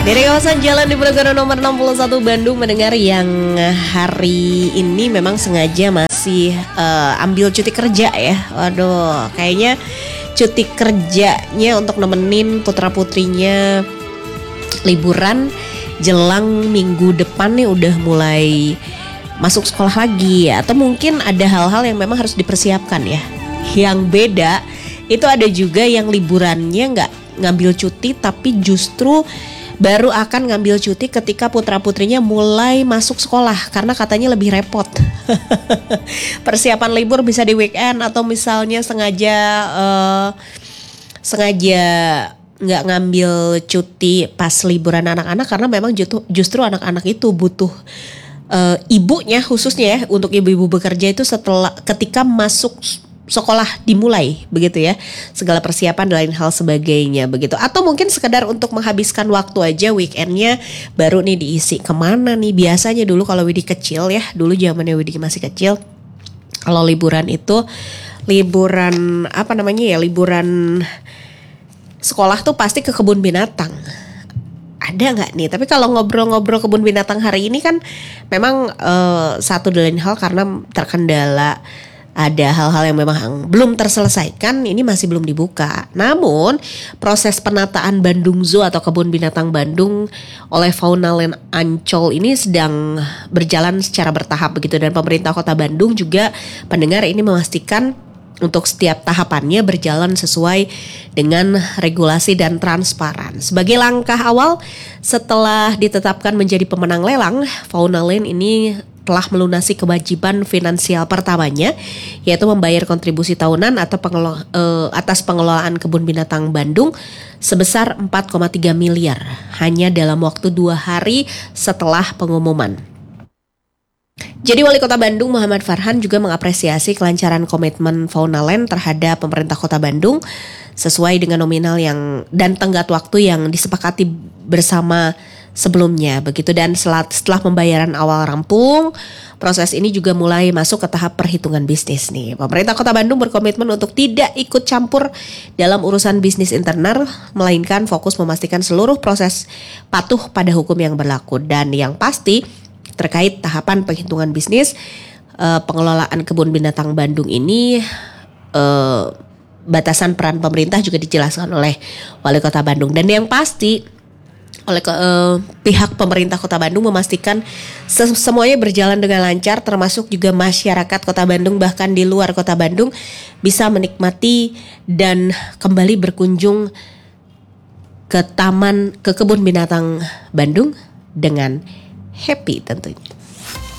Dari kawasan Jalan Diponegoro nomor 61 Bandung mendengar yang hari ini memang sengaja masih ambil cuti kerja ya. Waduh, kayaknya cuti kerjanya untuk nemenin putra-putrinya liburan jelang minggu depan nih udah mulai masuk sekolah lagi ya. Atau mungkin ada hal-hal yang memang harus dipersiapkan ya. Yang beda itu ada juga yang liburannya nggak ngambil cuti tapi justru baru akan ngambil cuti ketika putra-putrinya mulai masuk sekolah karena katanya lebih repot. Persiapan libur bisa di weekend atau misalnya sengaja nggak ngambil cuti pas liburan anak-anak karena memang justru anak-anak itu butuh ibunya khususnya ya, untuk ibu-ibu bekerja itu ketika masuk sekolah dimulai begitu ya, segala persiapan dan lain hal sebagainya begitu. Atau mungkin sekedar untuk menghabiskan waktu aja weekendnya baru nih diisi kemana nih. Biasanya dulu kalau Widi kecil ya, dulu zamannya Widi masih kecil, kalau liburan itu liburan sekolah tuh pasti ke kebun binatang. Ada nggak nih? Tapi kalau ngobrol-ngobrol kebun binatang hari ini kan memang satu dan lain hal karena terkendala ada hal-hal yang memang belum terselesaikan, ini masih belum dibuka. Namun proses penataan Bandung Zoo atau Kebun Binatang Bandung oleh Faunaland Ancol ini sedang berjalan secara bertahap begitu, dan pemerintah Kota Bandung juga pendengar ini memastikan untuk setiap tahapannya berjalan sesuai dengan regulasi dan transparan. Sebagai langkah awal setelah ditetapkan menjadi pemenang lelang, Faunaland ini telah melunasi kewajiban finansial pertamanya, yaitu membayar kontribusi tahunan atau atas pengelolaan Kebun Binatang Bandung sebesar 4,3 miliar hanya dalam waktu 2 hari setelah pengumuman. Jadi Wali Kota Bandung Muhammad Farhan juga mengapresiasi kelancaran komitmen Faunaland terhadap pemerintah Kota Bandung sesuai dengan nominal dan tenggat waktu yang disepakati bersama sebelumnya begitu. Dan setelah pembayaran awal rampung, proses ini juga mulai masuk ke tahap perhitungan bisnis nih. Pemerintah Kota Bandung berkomitmen untuk tidak ikut campur dalam urusan bisnis internal, melainkan fokus memastikan seluruh proses patuh pada hukum yang berlaku. Dan yang pasti terkait tahapan penghitungan bisnis pengelolaan Kebun Binatang Bandung ini, batasan peran pemerintah juga dijelaskan oleh Wali Kota Bandung. Dan yang pasti oleh pihak pemerintah Kota Bandung memastikan semuanya berjalan dengan lancar, termasuk juga masyarakat Kota Bandung bahkan di luar Kota Bandung bisa menikmati dan kembali berkunjung ke Kebun Binatang Bandung dengan happy tentunya.